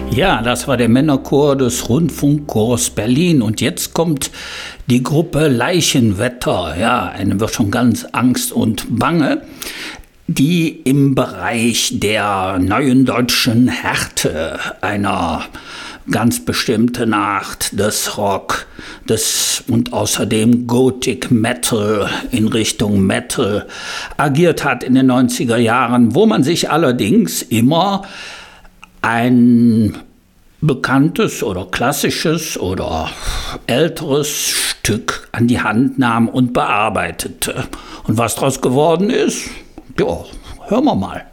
Ja, das war der Männerchor des Rundfunkchors Berlin. Und jetzt kommt die Gruppe Leichenwetter. Ja, einem wird schon ganz Angst und Bange, die im Bereich der neuen deutschen Härte, einer ganz bestimmten Art des Rock, und außerdem Gothic Metal in Richtung Metal agiert hat in den 90er Jahren, wo man sich allerdings immer ein bekanntes oder klassisches oder älteres Stück an die Hand nahm und bearbeitete. Und was daraus geworden ist, ja, hören wir mal.